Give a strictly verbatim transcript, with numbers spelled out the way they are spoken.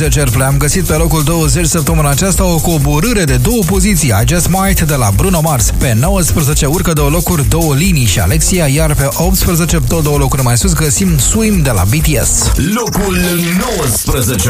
Cerple. Am găsit pe locul douăzeci săptămâna aceasta o coborâre de două poziții. I Just Might de la Bruno Mars. Pe nouăsprezece urcă două locuri, două linii și Alexia, iar pe optsprezece, tot două locuri mai sus, găsim Swim de la B T S. Locul nouăsprezece.